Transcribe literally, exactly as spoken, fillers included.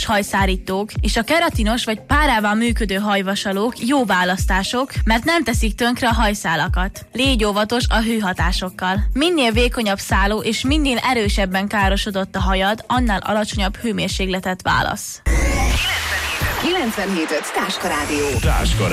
és hajszárítók, és a keratinos vagy párával működő hajvasalók jó választások, mert nem teszik tönkre a hajszálakat. Légy óvatos a hőhatásokkal. Minél vékonyabb szálú és minél erősebben károsodott a hajad, annál alacsonyabb hőmérsékletet válasz. kilencvenhét öt Táska Rádió. Táska